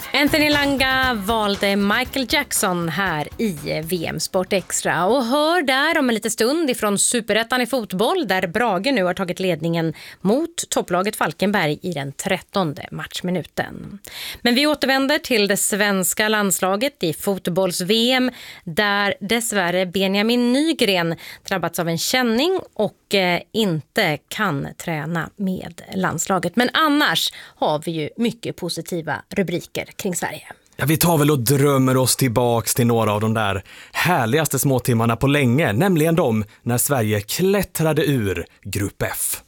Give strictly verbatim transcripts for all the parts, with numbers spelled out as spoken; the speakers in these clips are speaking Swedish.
Anthony Elanga valde Michael Jackson här i V M Sport Extra och hör där om en liten stund ifrån Superettan i fotboll där Brage nu har tagit ledningen mot topplaget Falkenberg i den trettonde matchminuten. Men vi återvänder till det svenska landslaget i fotbolls-V M där dessvärre Benjamin Nygren drabbats av en känning och eh, inte kan träna med landslaget. Men annars har vi ju mycket positiva rubriker kring Sverige. Ja, vi tar väl och drömmer oss tillbaks till några av de där härligaste småtimmarna på länge, nämligen de när Sverige klättrade ur Grupp F.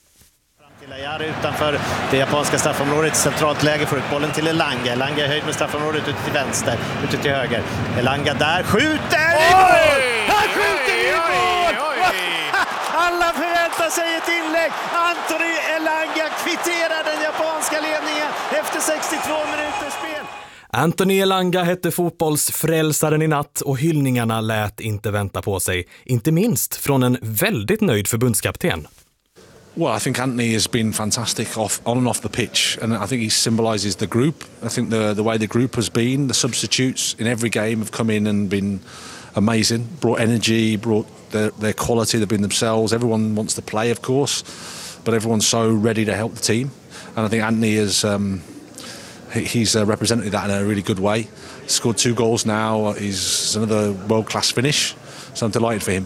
Lajar utanför det japanska straffområdet, centralt läge för ut bollen till Elanga. Elanga är höjd med straffområdet ut till vänster, ut till höger. Elanga där, skjuter! Oj! Han skjuter i mål! Oj, oj. Alla förväntar sig ett inlägg. Anthony Elanga kvitterar den japanska ledningen efter sextiotvå minuters spel. Anthony Elanga hette fotbollsfrälsaren i natt och hyllningarna lät inte vänta på sig. Inte minst från en väldigt nöjd förbundskapten. Well, I think Anthony has been fantastic off, on and off the pitch, and I think he symbolises the group. I think the the way the group has been, the substitutes in every game have come in and been amazing, brought energy, brought their, their quality, they've been themselves. Everyone wants to play, of course, but everyone's so ready to help the team, and I think Anthony has um, he, he's uh, represented that in a really good way. Scored two goals now. He's another world-class finish, so I'm delighted for him.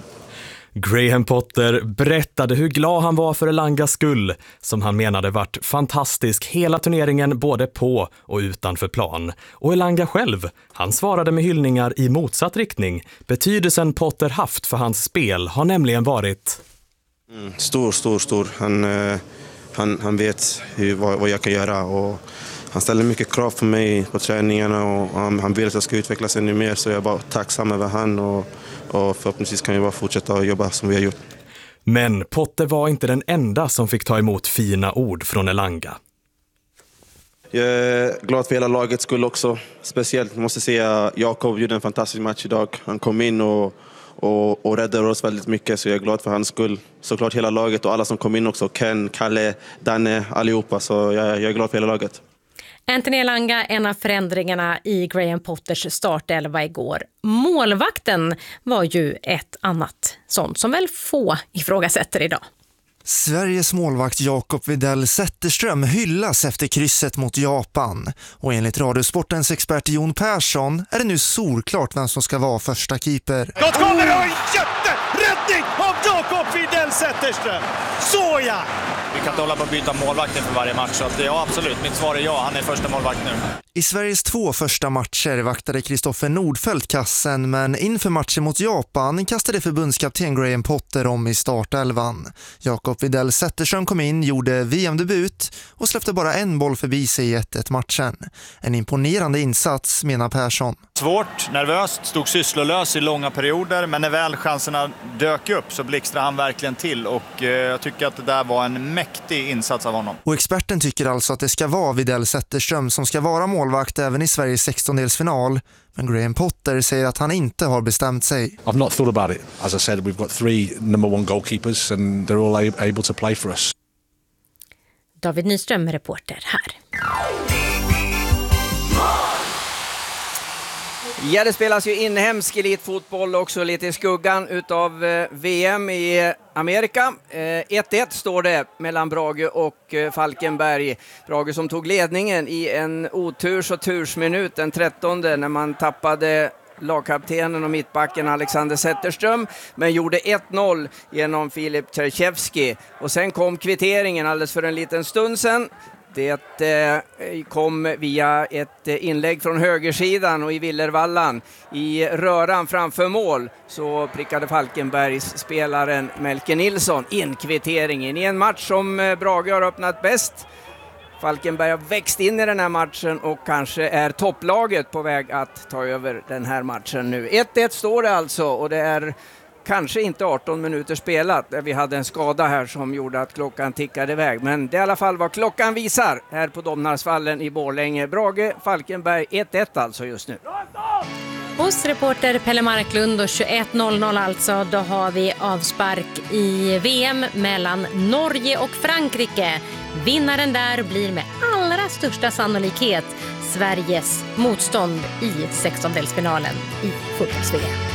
Graham Potter berättade hur glad han var för Elangas skull, som han menade varit fantastisk hela turneringen både på och utanför plan. Och Elanga själv, han svarade med hyllningar i motsatt riktning. Betydelsen Potter haft för hans spel har nämligen varit... Mm, stor, stor, stor. Han, uh, han, han vet hur, vad, vad jag kan göra och han ställer mycket krav på mig på träningarna och han, han vill att jag ska utvecklas ännu mer, så jag är bara tacksam över han och Och förhoppningsvis kan vi bara fortsätta jobba som vi har gjort. Men Potter var inte den enda som fick ta emot fina ord från Elanga. Jag är glad för hela lagets skull också. Speciellt måste jag säga Jakob gjorde en fantastisk match idag. Han kom in och, och, och räddade oss väldigt mycket, så jag är glad för hans skull. Såklart hela laget och alla som kom in också. Ken, Kalle, Danne, allihopa. Så jag, jag är glad för hela laget. Anthony Elanga, en av förändringarna i Graham Potters startelva igår. Målvakten var ju ett annat sånt som väl få ifrågasätter idag. Sveriges målvakt Jakob Widell Zetterström hyllas efter krysset mot Japan. Och enligt Radiosportens expert Jon Persson är det nu solklart vem som ska vara första keeper. Gott kommer och en jätteräddning av Jakob Widell Zetterström. Så ja! Vi kan inte hålla på att byta målvakten för varje match, så att, ja, absolut. Mitt svar är ja, han är första målvakt nu. I Sveriges två första matcher vaktade Kristoffer Nordfeldt kassen, men inför matchen mot Japan kastade förbundskapten Graham Potter om i startelvan. Jakob Widell Zetterström kom in, gjorde V M-debut och släppte bara en boll förbi sig i ett ett matchen. En imponerande insats, menar Persson. Svårt, nervöst, stod sysslolös i långa perioder, men när väl chanserna dök upp så blixtrade han verkligen till och eh, jag tycker att det där var en mäktig insats av honom. Och experten tycker alltså att det ska vara Widell Zetterström som ska vara målvakt även i Sveriges sextondelsfinal. Men Graham Potter säger att han inte har bestämt sig. I've not thought about it. As I said, we've got three number one goalkeepers and they're all able to play for us. David Nyström, reporter här. Ja, det spelas ju inhemsk elitfotboll också lite i skuggan utav eh, V M i Amerika. Eh, ett ett står det mellan Brage och eh, Falkenberg. Brage som tog ledningen i en oturs- och tursminut den trettonde när man tappade lagkaptenen och mittbacken Alexander Zetterström, men gjorde ett noll genom Filip Terchevski. Och sen kom kvitteringen alldeles för en liten stund sedan. Det eh, kom via ett eh, inlägg från högersidan och i Villervallan i röran framför mål så prickade Falkenbergs spelaren Melke Nilsson in kvitteringen i en match som eh, Brage har öppnat bäst. Falkenberg har växt in i den här matchen och kanske är topplaget på väg att ta över den här matchen nu. ett ett står det alltså och det är kanske inte arton minuter spelat. Vi hade en skada här som gjorde att klockan tickade iväg. Men det är i alla fall vad klockan visar här på Domnarsvallen i Borlänge. Brage, Falkenberg ett ett alltså just nu. Hos reporter Pelle Marklund och tjugoett noll noll alltså, då har vi avspark i V M mellan Norge och Frankrike. Vinnaren där blir med allra största sannolikhet Sveriges motstånd i sextondelsfinalen i fotbolls-V M.